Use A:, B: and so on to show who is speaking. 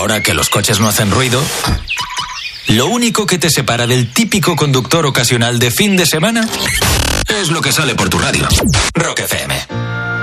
A: Ahora que los coches no hacen ruido, lo único que te separa del típico conductor ocasional de fin de semana es lo que sale por tu radio. Rock FM.